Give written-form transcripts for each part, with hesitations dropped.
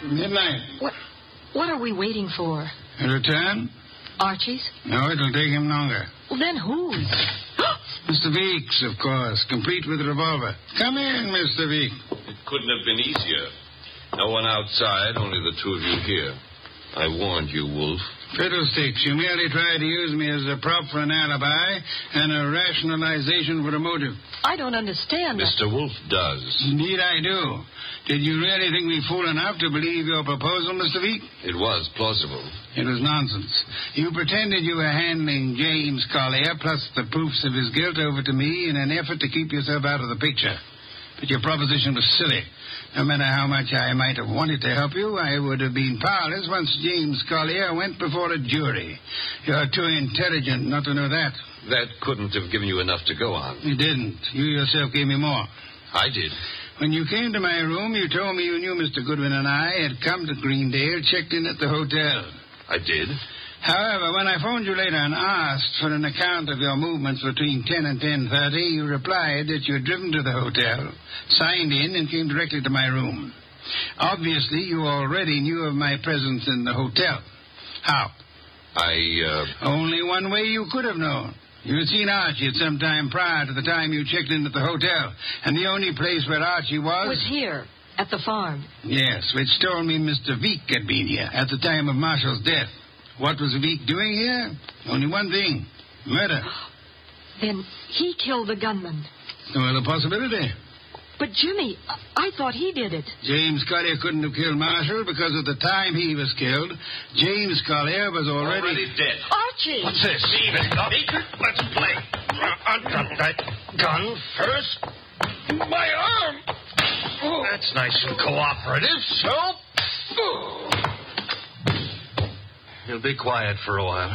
Midnight. What are we waiting for? A return? Archie's? No, it'll take him longer. Well, then whose? Mr. Weeks, of course, complete with revolver. Come in, Mr. Weeks. It couldn't have been easier. No one outside, only the two of you here. I warned you, Wolf. Fiddlesticks, you merely tried to use me as a prop for an alibi and a rationalization for a motive. I don't understand. Mr. Wolf does. Indeed I do. Did you really think me fool enough to believe your proposal, Mr. Week? It was plausible. It was nonsense. You pretended you were handing James Collier plus the proofs of his guilt over to me in an effort to keep yourself out of the picture. But your proposition was silly. No matter how much I might have wanted to help you, I would have been powerless once James Collier went before a jury. You're too intelligent not to know that. That couldn't have given you enough to go on. It didn't. You yourself gave me more. I did. When you came to my room, you told me you knew Mr. Goodwin and I had come to Greendale, checked in at the hotel. I did. However, when I phoned you later and asked for an account of your movements between 10 and 10:30, you replied that you had driven to the hotel, signed in, and came directly to my room. Obviously, you already knew of my presence in the hotel. How? Only one way you could have known. You had seen Archie at some time prior to the time you checked in at the hotel, and the only place where Archie was here, at the farm. Yes, which told me Mr. Veek had been here at the time of Marshall's death. What was Veek doing here? Only one thing. Murder. Then he killed the gunman. No other possibility. But, Jimmy, I thought he did it. James Collier couldn't have killed Marshall because at the time he was killed, James Collier was already dead. Archie! What's this? Leave it, Let's play. Uncut that gun first. My arm. Oh. That's nice and cooperative, so... You'll be quiet for a while.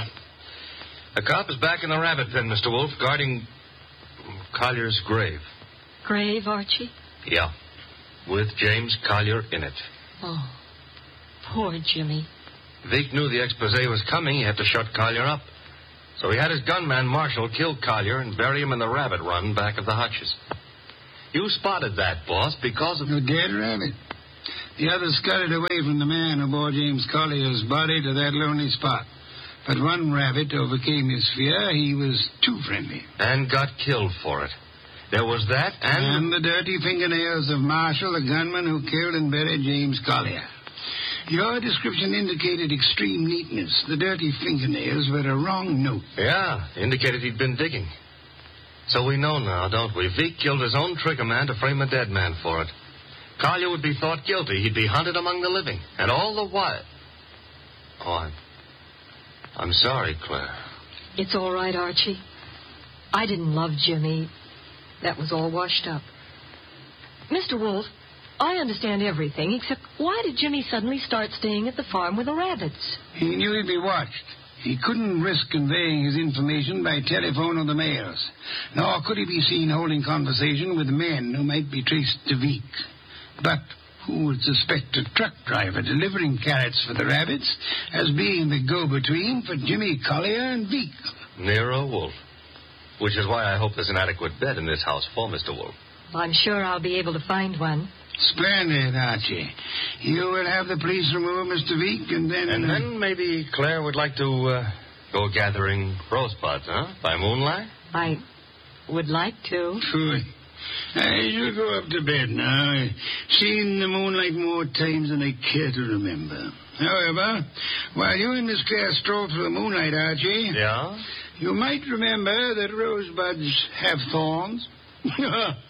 A cop is back in the rabbit pen, Mr. Wolf, guarding Collier's grave. Grave, Archie? Yeah, with James Collier in it. Oh, poor Jimmy. Veek knew the expose was coming. He had to shut Collier up. So he had his gunman, Marshall, kill Collier and bury him in the rabbit run back of the hutches. You spotted that, boss, because of... You dead rabbit. The others scuttled away from the man who bore James Collier's body to that lonely spot. But one rabbit overcame his fear. He was too friendly. And got killed for it. There was that, and the dirty fingernails of Marshall, the gunman who killed and buried James Collier. Your description indicated extreme neatness. The dirty fingernails were a wrong note. Yeah, indicated he'd been digging. So we know now, don't we? Veek killed his own trigger man to frame a dead man for it. Collier would be thought guilty. He'd be hunted among the living. And all the while... Oh, I'm sorry, Claire. It's all right, Archie. I didn't love Jimmy. That was all washed up. Mr. Wolf, I understand everything, except why did Jimmy suddenly start staying at the farm with the rabbits? He knew he'd be watched. He couldn't risk conveying his information by telephone or the mails. Nor could he be seen holding conversation with men who might be traced to Veek. But who would suspect a truck driver delivering carrots for the rabbits as being the go-between for Jimmy Collier and Veek? Nero Wolf. Which is why I hope there's an adequate bed in this house for Mr. Wolf. I'm sure I'll be able to find one. Splendid, Archie. You will have the police remove Mr. Veek, and then... And then maybe Claire would like to go gathering rosebuds, huh? By moonlight? I would like to. Sure. I shall go up to bed now. I've seen the moonlight more times than I care to remember. However, while you and Miss Claire stroll through the moonlight, Archie... Yeah? You might remember that rosebuds have thorns.